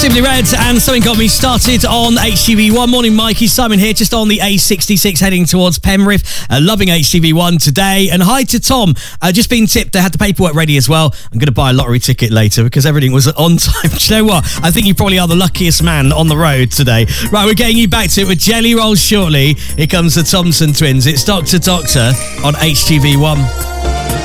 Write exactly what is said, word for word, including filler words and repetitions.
Simply Red and Something Got Me Started on H T V one. Morning, Mikey. Simon here, just on the A sixty-six heading towards Penrith. Uh, loving H T V one today. And hi to Tom. Uh, just been tipped. They had the paperwork ready as well. I'm going to buy a lottery ticket later because everything was on time. Do you know what? I think you probably are the luckiest man on the road today. Right, we're getting you back to it with Jelly Rolls shortly. Here comes the Thompson twins. It's Doctor Doctor on H T V one.